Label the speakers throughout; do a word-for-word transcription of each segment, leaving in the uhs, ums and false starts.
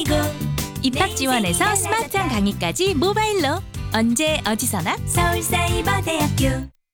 Speaker 1: 입학 지원에서 스마트한 강의까지 모바일로 언제 어디서나 서울사이버대학교.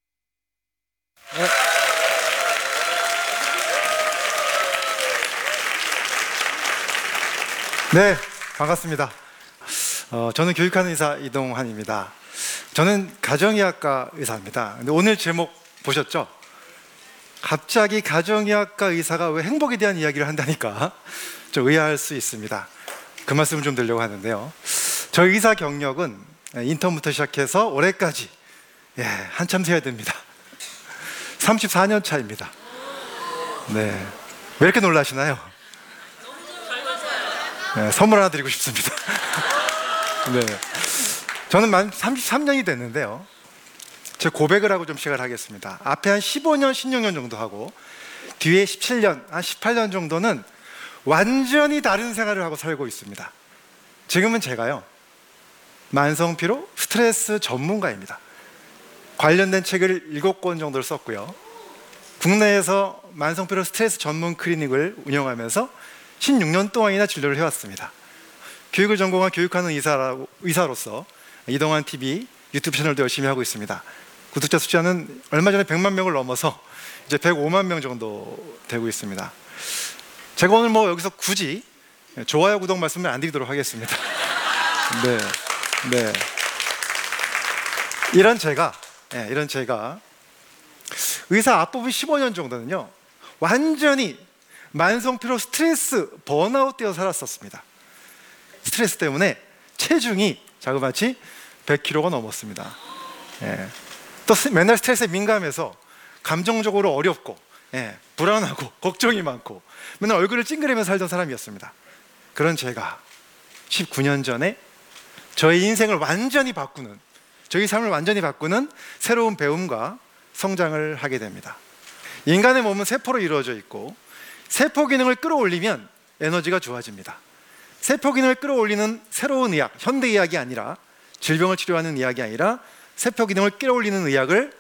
Speaker 2: 네, 반갑습니다. 어, 저는 교육하는 의사 이동환입니다. 저는 가정의학과 의사입니다. 근데 오늘 제목 보셨죠? 갑자기 가정의학과 의사가 왜 행복에 대한 이야기를 한다니까 좀 의아할 수 있습니다. 그 말씀을 좀 드리려고 하는데요. 저 의사 경력은 인턴부터 시작해서 올해까지 예, 한참 세야 됩니다. 삼십사 년 차입니다. 네, 왜 이렇게 놀라시나요? 네, 선물 하나 드리고 싶습니다. 네, 저는 만 삼십삼 년이 됐는데요. 제 고백을 하고 좀 시작을 하겠습니다. 앞에 한 십오 년, 십육 년 정도 하고 뒤에 십칠 년, 한 십팔 년 정도는 완전히 다른 생활을 하고 살고 있습니다. 지금은 제가요, 만성피로 스트레스 전문가입니다. 관련된 책을 일곱 권 정도를 썼고요. 국내에서 만성피로 스트레스 전문 클리닉을 운영하면서 십육 년 동안이나 진료를 해왔습니다. 교육을 전공한 교육하는 의사라고, 의사로서 이동환 티비 유튜브 채널도 열심히 하고 있습니다. 구독자 숫자는 얼마 전에 백만 명을 넘어서 이제 백오만 명 정도 되고 있습니다. 제가 오늘 뭐 여기서 굳이 좋아요, 구독 말씀을 안 드리도록 하겠습니다. 네, 네. 이런 제가, 네, 이런 제가 의사 앞부분 십오 년 정도는요, 완전히 만성피로 스트레스 번아웃 되어 살았었습니다. 스트레스 때문에 체중이 자그마치 백 킬로그램가 넘었습니다. 예. 또 맨날 스트레스에 민감해서 감정적으로 어렵고, 예, 불안하고 걱정이 많고 맨날 얼굴을 찡그리면서 살던 사람이었습니다. 그런 제가 십구 년 전에 저의 인생을 완전히 바꾸는, 저희 삶을 완전히 바꾸는 새로운 배움과 성장을 하게 됩니다. 인간의 몸은 세포로 이루어져 있고 세포 기능을 끌어올리면 에너지가 좋아집니다. 세포 기능을 끌어올리는 새로운 의학, 현대의학이 아니라, 질병을 치료하는 의학이 아니라 세포 기능을 끌어올리는 의학을